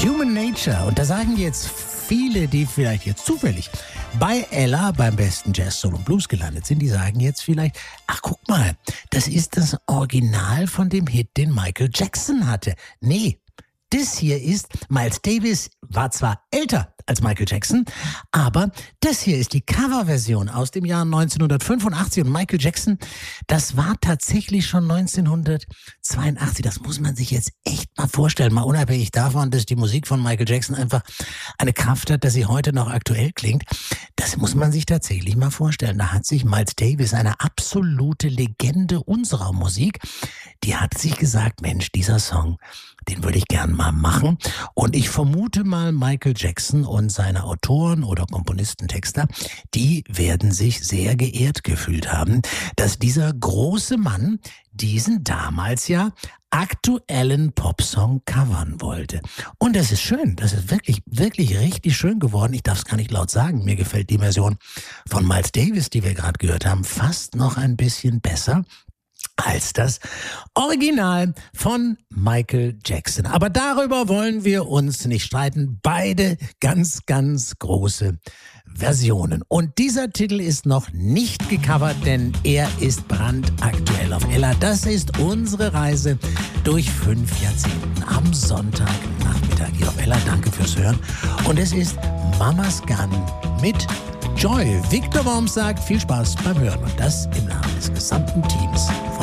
Human Nature. Und da sagen jetzt viele, die vielleicht jetzt zufällig bei Ella beim besten Jazz, Soul und Blues gelandet sind, die sagen jetzt vielleicht, ach guck mal, das ist das Original von dem Hit, den Michael Jackson hatte. Nee, das hier ist, Miles Davis war zwar älter als Michael Jackson, aber das hier ist die Coverversion aus dem Jahr 1985 und Michael Jackson, das war tatsächlich schon 1982. Das muss man sich jetzt echt mal vorstellen, mal unabhängig davon, dass die Musik von Michael Jackson einfach eine Kraft hat, dass sie heute noch aktuell klingt. Das muss man sich tatsächlich mal vorstellen. Da hat sich Miles Davis, eine absolute Legende unserer Musik, die hat sich gesagt, Mensch, dieser Song, den würde ich gern mal machen. Und ich vermute mal, Michael Jackson und seine Autoren oder Komponisten, Texter, die werden sich sehr geehrt gefühlt haben, dass dieser große Mann diesen damals ja aktuellen Popsong covern wollte. Und das ist schön, das ist wirklich, wirklich richtig schön geworden. Ich darf es gar nicht laut sagen, mir gefällt die Version von Miles Davis, die wir gerade gehört haben, fast noch ein bisschen besser als das Original von Michael Jackson. Aber darüber wollen wir uns nicht streiten. Beide ganz, ganz große Versionen. Und dieser Titel ist noch nicht gecovert, denn er ist brandaktuell auf Ella. Das ist unsere Reise durch 5 Jahrzehnte am Sonntagnachmittag hier auf Ella. Danke fürs Hören. Und es ist Mama's Gun mit Joy. Victor Worms sagt, viel Spaß beim Hören. Und das im Namen des gesamten Teams